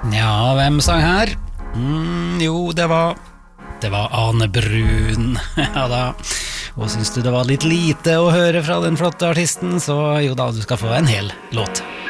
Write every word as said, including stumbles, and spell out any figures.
Ja, hvem sang her? Mm, jo, det var Det var Ane Brun. Ja da. Og synes du det var litt lite å høre fra den flotte artisten, så jo da, du skal få en hel låt.